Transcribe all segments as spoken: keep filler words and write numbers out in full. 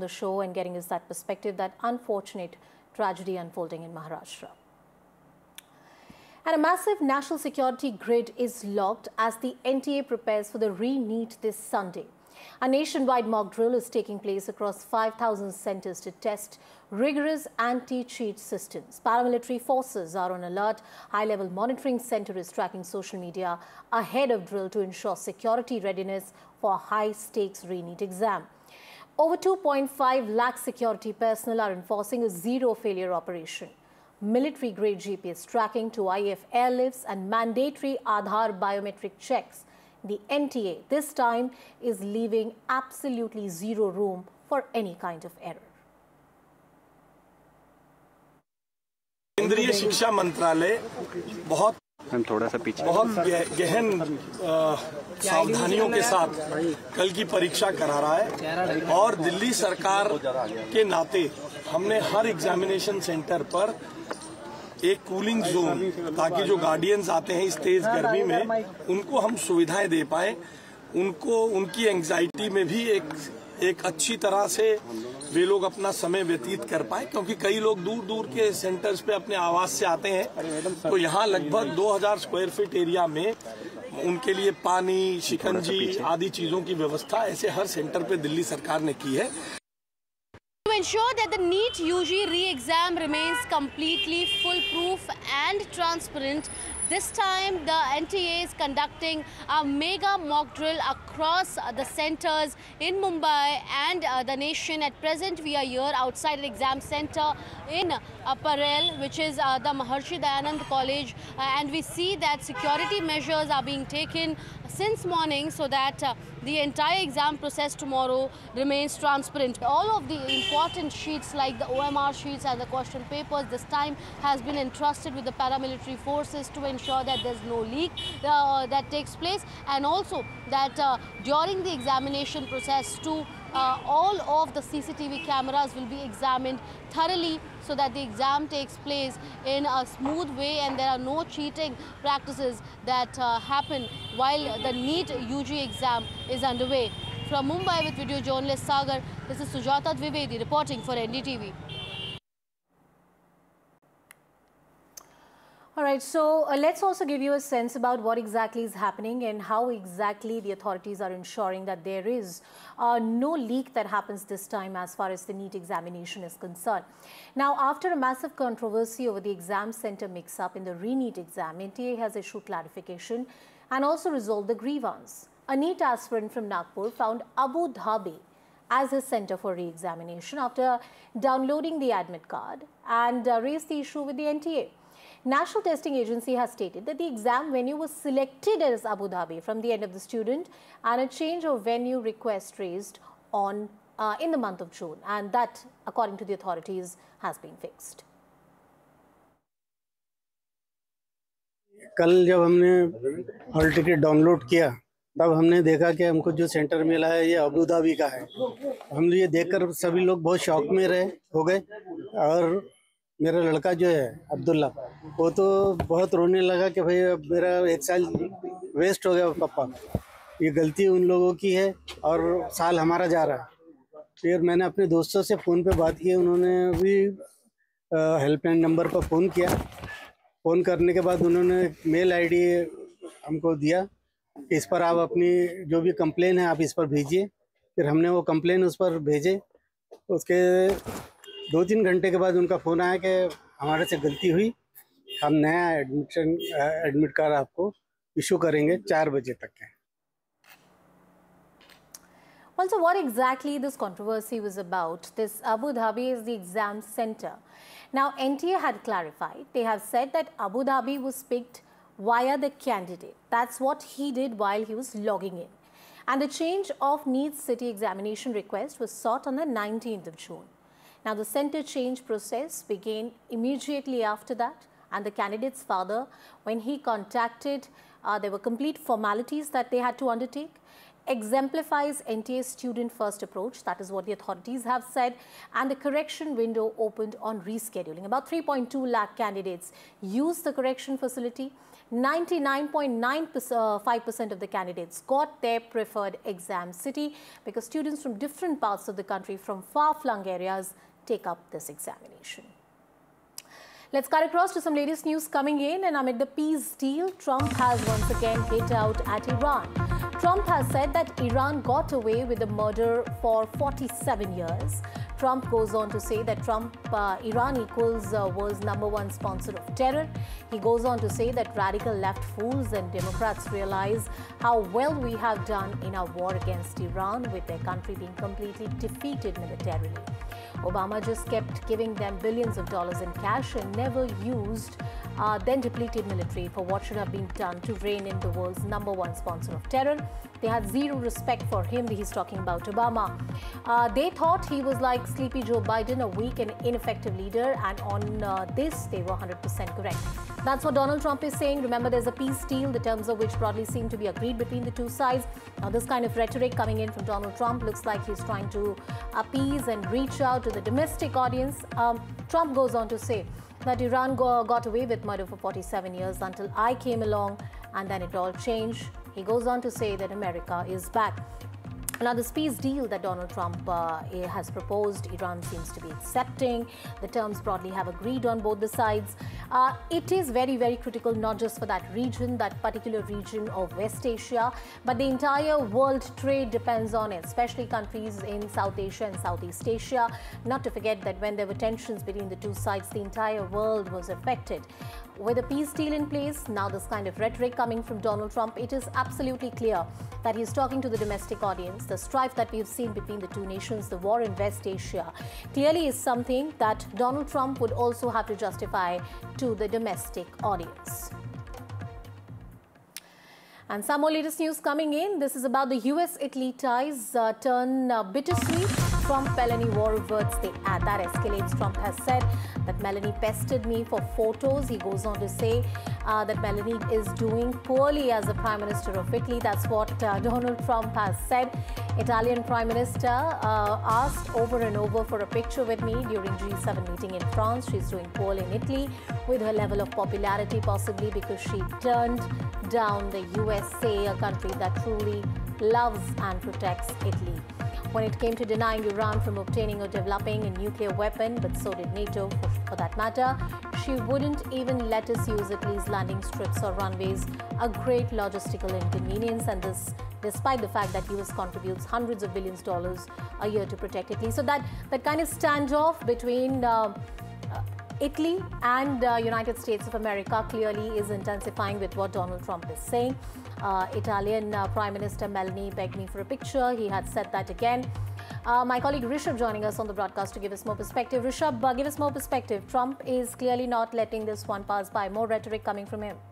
the show and getting us that perspective, that unfortunate tragedy unfolding in Maharashtra. And a massive national security grid is locked as the N T A prepares for the re-NEET this Sunday. A nationwide mock drill is taking place across five thousand centers to test rigorous anti-cheat systems. Paramilitary forces are on alert. High-level monitoring center is tracking social media ahead of drill to ensure security readiness for high-stakes re-NEET exam. Over two point five lakh security personnel are enforcing a zero-failure operation. Military-grade G P S tracking to I A F airlifts and mandatory Aadhaar biometric checks. The N T A this time is leaving absolutely zero room for any kind of error. केंद्रीय शिक्षा मंत्रालय बहुत थोड़ा सा पीछे बहुत गहन सावधानियों के साथ कल की परीक्षा करा रहा है और दिल्ली सरकार के नाते हमने हर एग्जामिनेशन सेंटर पर एक कूलिंग जोन, ताकि जो गार्डियंस आते हैं इस तेज गर्मी में उनको हम सुविधाएं दे पाए, उनको उनकी एंग्जाइटी में भी एक एक अच्छी तरह से वे लोग अपना समय व्यतीत कर पाए, क्योंकि कई लोग दूर दूर के सेंटर्स पे अपने आवास से आते हैं। तो यहाँ लगभग दो हज़ार स्क्वायर फीट एरिया में उनके लिए पानी, शिकंजी आदि चीजों की व्यवस्था ऐसे हर सेंटर पे दिल्ली सरकार ने की है। To ensure that the NEET U G re-exam remains completely foolproof and transparent, this time the N T A is conducting a mega mock drill across the centers in Mumbai and uh, the nation. At present, we are here outside an exam center in uh, Parel, which is uh, the Maharshi Dayanand College, uh, and we see that security measures are being taken since morning so that uh, the entire exam process tomorrow remains transparent. All of the important sheets like the O M R sheets and the question papers this time has been entrusted with the paramilitary forces to ensure that there's no leak uh, that takes place, and also that uh, during the examination process too, uh, all of the C C T V cameras will be examined thoroughly so that the exam takes place in a smooth way and there are no cheating practices that uh, happen while the NEET U G exam is underway. From Mumbai with video journalist Sagar, this is Sujata Dwivedi reporting for N D T V. All right, so uh, let's also give you a sense about what exactly is happening and how exactly the authorities are ensuring that there is uh, no leak that happens this time as far as the NEET examination is concerned. Now, after a massive controversy over the exam center mix-up in the re-NEET exam, N T A has issued clarification and also resolved the grievance. A NEET aspirant from Nagpur found Abu Dhabi as his center for re-examination after downloading the admit card and uh, raised the issue with the N T A. National Testing Agency has stated that the exam venue was selected as Abu Dhabi from the end of the student and a change of venue request raised on uh, in the month of June, and that, according to the authorities, has been fixed. कल जब हमने hall ticket download किया तब हमने देखा कि हमको जो सेंटर मिला है ये अबू धाबी का है। हम ये देखकर सभी लोग बहुत शौक में रहे हो गए और मेरा लड़का जो है अब्दुल्ला वो तो बहुत रोने लगा कि भाई अब मेरा एक साल वेस्ट हो गया पापा, ये गलती उन लोगों की है और साल हमारा जा रहा है। फिर मैंने अपने दोस्तों से फ़ोन पे बात की, उन्होंने भी हेल्पलाइन नंबर पर फ़ोन किया। फ़ोन करने के बाद उन्होंने मेल आईडी हमको दिया कि इस पर आप अपनी जो भी कंप्लेन है आप इस पर भेजिए। फिर हमने वो कंप्लेन उस पर भेजे। उसके दो तीन घंटे के बाद उनका फ़ोन आया कि हमारे से गलती हुई, हम नया एडमिशन एडमिट कार्ड आपको इशू करेंगे चार बजे तक के। Well, so what exactly this controversy was about? This Abu Dhabi is the exam center. Now, N T A had clarified. They have said that Abu Dhabi was picked via the candidate. That's what he did while he was logging in. And the change of NEET city examination request was sought on the nineteenth of June. Now, the center change process began immediately after that, and the candidate's father, when he contacted, uh, there were complete formalities that they had to undertake. exemplifies N T A's student-first approach. That is what the authorities have said. And the correction window opened on rescheduling. About three point two lakh candidates used the correction facility. ninety-nine point nine five percent of the candidates got their preferred exam city because students from different parts of the country from far-flung areas take up this examination. Let's cut across to some latest news coming in. And amid the peace deal, Trump has once again hit out at Iran. Trump has said that Iran got away with the murder for forty-seven years. Trump goes on to say that Trump, uh, Iran equals uh, world's number one sponsor of terror. He goes on to say that radical left fools and Democrats realize how well we have done in our war against Iran, with their country being completely defeated militarily. Obama just kept giving them billions of dollars in cash and never used uh, then depleted military for what should have been done to rein in the world's number one sponsor of terror. They had zero respect for him. He's talking about Obama. Uh, they thought he was like sleepy Joe Biden, a weak and ineffective leader, and on uh, this, they were one hundred percent correct. That's what Donald Trump is saying. Remember, there's a peace deal, the terms of which broadly seem to be agreed between the two sides. Now, this kind of rhetoric coming in from Donald Trump looks like he's trying to appease and reach out to the domestic audience. Um, Trump goes on to say that Iran go, got away with murder for forty-seven years until I came along, and then it all changed. He goes on to say that America is back. Now, this peace deal that Donald Trump uh, has proposed, Iran seems to be accepting. The terms broadly have agreed on both the sides. Uh, it is very, very critical, not just for that region, that particular region of West Asia, but the entire world trade depends on it, especially countries in South Asia and Southeast Asia. Not to forget that when there were tensions between the two sides, the entire world was affected. With a peace deal in place, now this kind of rhetoric coming from Donald Trump, it is absolutely clear that he's talking to the domestic audience. The strife that we've seen between the two nations, the war in West Asia, clearly is something that Donald Trump would also have to justify to the domestic audience. And some more latest news coming in. This is about the U S Italy ties uh, turn uh, bittersweet. Trump Melanie war words they add. That escalates. Trump has said that Melanie pestered me for photos. He goes on to say uh, that Melanie is doing poorly as the Prime Minister of Italy. That's what uh, Donald Trump has said. Italian Prime Minister uh, asked over and over for a picture with me during G seven meeting in France. She's doing poorly in Italy with her level of popularity, possibly because she turned down the U S A, a country that truly loves and protects Italy. When it came to denying Iran from obtaining or developing a nuclear weapon, but so did NATO for, for that matter, she wouldn't even let us use Italy's landing strips or runways, a great logistical inconvenience, and this despite the fact that U S contributes hundreds of billions of dollars a year to protect Italy. So that, that kind of standoff between uh, uh, Italy and uh, United States of America clearly is intensifying with what Donald Trump is saying. Uh, Italian uh, Prime Minister Melanie begged me for a picture. He had said that again. Uh, my colleague Rishabh joining us on the broadcast to give us more perspective. Rishabh, uh, give us more perspective. Trump is clearly not letting this one pass by. More rhetoric coming from him.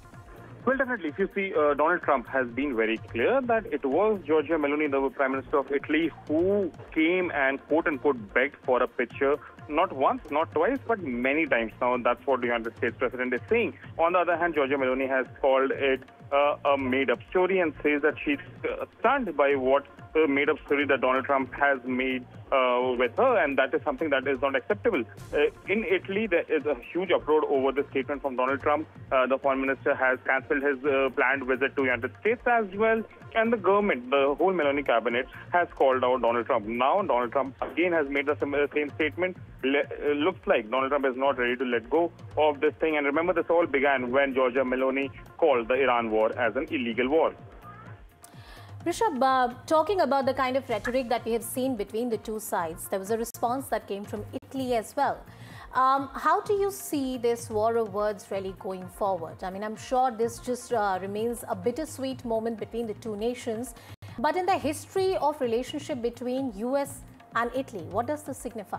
Well, definitely. If you see, uh, Donald Trump has been very clear that it was Giorgia Meloni, the Prime Minister of Italy, who came and quote-unquote begged for a picture. Not once, not twice, but many times now. That's what the United States President is saying. On the other hand, Giorgia Meloni has called it uh, a made-up story and says that she's uh, stunned by what uh, made-up story that Donald Trump has made uh, with her, and that is something that is not acceptable. Uh, in Italy, there is a huge uproar over the statement from Donald Trump. Uh, the Foreign Minister has cancelled his uh, planned visit to the United States as well. And the government, the whole Meloni cabinet, has called out Donald Trump. Now, Donald Trump again has made the same statement. Le uh, looks like Donald Trump is not ready to let go of this thing. And remember, this all began when Giorgia Meloni called the Iran war as an illegal war. Rishabh, uh, talking about the kind of rhetoric that we have seen between the two sides, there was a response that came from Italy as well. Um, how do you see this war of words really going forward? I mean, I'm sure this just uh, remains a bittersweet moment between the two nations. But in the history of relationship between U S and Italy, what does this signify?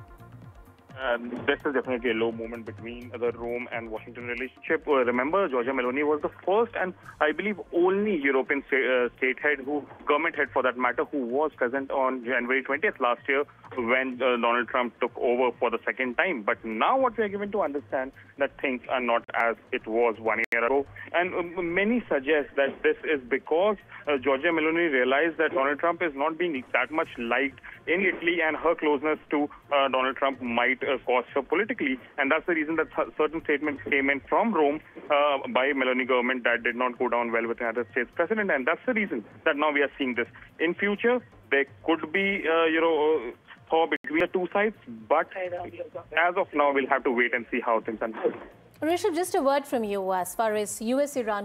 Uh, this is definitely a low moment between the Rome and Washington relationship. Uh, remember, Giorgia Meloni was the first and I believe only European state, uh, state head, who government head for that matter, who was present on January twentieth last year when uh, Donald Trump took over for the second time. But now what we are given to understand that things are not as it was one year year ago. And uh, many suggest that this is because uh, Giorgia Meloni realized that Donald Trump is not being that much liked in Italy, and her closeness to uh, Donald Trump might uh, cost her politically. And that's the reason that certain statements came in from Rome uh, by Meloni government that did not go down well with the United States president. And that's the reason that now we are seeing this. In future, there could be, uh, you know, thaw between the two sides, but as of now, we'll have to wait and see how things unfold. Rishabh, just a word from you as far as U S Iran